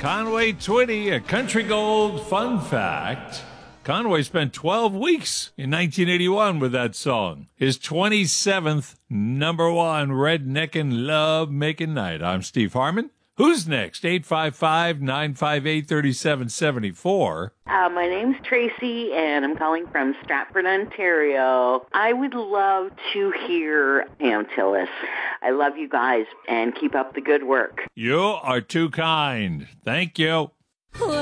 Conway Twitty, a country gold fun fact. Conway spent 12 weeks in 1981 with that song. His 27th number one redneckin' love-making night. I'm Steve Harmon. Who's next? 855-958-3774. My name's Tracy, and I'm calling from Stratford, Ontario. I would love to hear Pam Tillis. I love you guys, and keep up the good work. You are too kind. Thank you. Well,